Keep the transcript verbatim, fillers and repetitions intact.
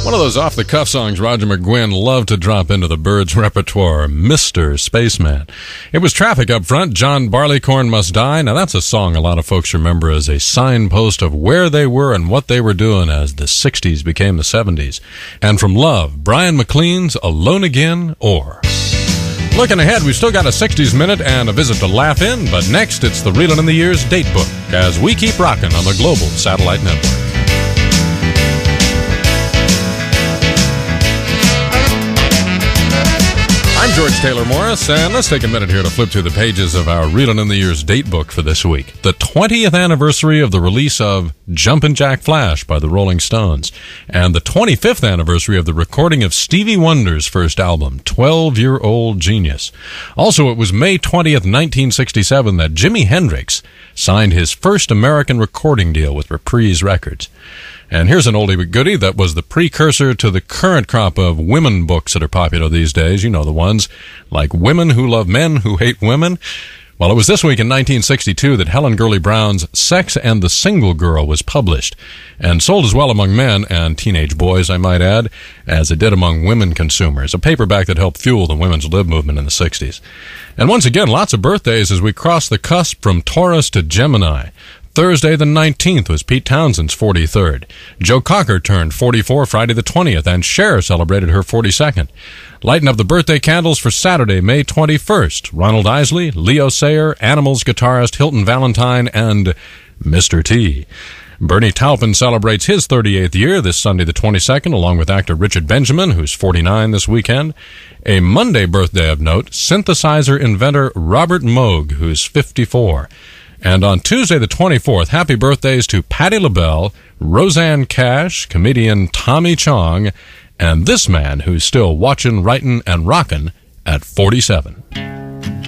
One of those off-the-cuff songs Roger McGuinn loved to drop into the Byrds' repertoire, Mister Spaceman. It was Traffic up front, John Barleycorn Must Die. Now that's a song a lot of folks remember as a signpost of where they were and what they were doing as the sixties became the seventies. And from Love, Brian McLean's Alone Again, or... Looking ahead, we've still got a sixties minute and a visit to Laugh In, but next it's the Reelin' in the Years date book as we keep rocking on the Global Satellite Network. I'm George Taylor Morris, and let's take a minute here to flip through the pages of our Reelin' in the Years date book for this week. The twentieth anniversary of the release of Jumpin' Jack Flash by the Rolling Stones, and the twenty-fifth anniversary of the recording of Stevie Wonder's first album, twelve-Year-Old Genius. Also, it was May twentieth, nineteen sixty-seven that Jimi Hendrix signed his first American recording deal with Reprise Records. And here's an oldie but goodie that was the precursor to the current crop of women books that are popular these days. You know, the ones like Women Who Love Men Who Hate Women. Well, it was this week in nineteen sixty-two that Helen Gurley Brown's Sex and the Single Girl was published, and sold as well among men and teenage boys, I might add, as it did among women consumers, a paperback that helped fuel the women's lib movement in the sixties. And once again, lots of birthdays as we cross the cusp from Taurus to Gemini. Thursday the nineteenth was Pete Townshend's forty-third. Joe Cocker turned forty-four Friday the twentieth, and Cher celebrated her forty-second. Lighten up the birthday candles for Saturday, May twenty-first. Ronald Isley, Leo Sayer, Animals guitarist Hilton Valentine, and Mister T. Bernie Taupin celebrates his thirty-eighth year this Sunday the twenty-second, along with actor Richard Benjamin, who's forty-nine this weekend. A Monday birthday of note, synthesizer inventor Robert Moog, who's fifty-four. And on Tuesday the twenty-fourth, happy birthdays to Patti LaBelle, Roseanne Cash, comedian Tommy Chong, and this man who's still watching, writing, and rocking at forty-seven.